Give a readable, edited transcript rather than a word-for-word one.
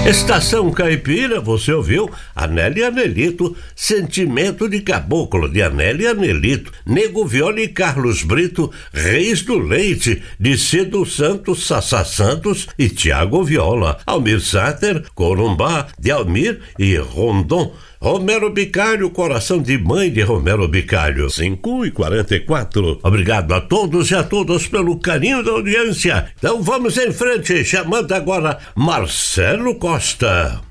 Estação Caipira, você ouviu? Anel e Anelito, Sentimento de Caboclo, de Anel e Anelito, Nego Viola e Carlos Brito, Reis do Leite, de Cido Santos, Sassá Santos e Tiago Viola, Almir Sater, Corumbá, de Almir e Rondon, Romero Bicalho, Coração de Mãe de Romero Bicalho. 5h44. Obrigado a todos e a todas pelo carinho da audiência. Então vamos em frente, chamando agora Marcelo Costa.